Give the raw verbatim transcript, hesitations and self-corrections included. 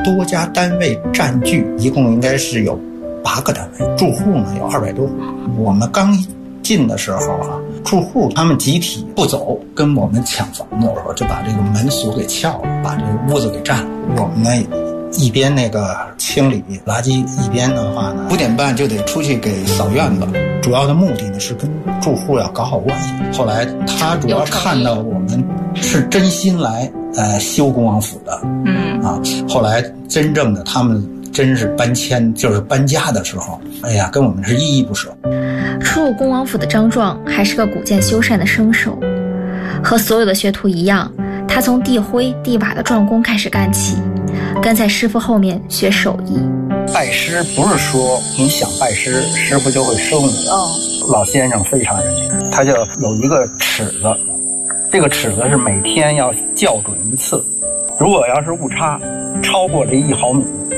多家单位占据，一共应该是有八个单位，住户呢有二百多户。我们刚进的时候啊，住户他们集体不走，跟我们抢房子的时候就把这个门锁给撬了，把这个屋子给占了。我们呢一边那个清理垃圾，一边的话呢五点半就得出去给扫院子。主要的目的呢是跟住户要搞好关系。后来他主要看到我们是真心来呃修恭王府的，嗯啊，后来真正的他们真是搬迁就是搬家的时候，哎呀，跟我们是依依不舍。 初入恭王府的张壮还是个古建修缮的生手，和所有的学徒一样，他从地灰地瓦的壮工开始干起，跟在师傅后面学手艺。 拜师不是说你想拜师，师傅就会收你的。哦，老先生非常认真，他就有一个尺子，这个尺子是每天要校准一次，如果要是误差超过了一毫米，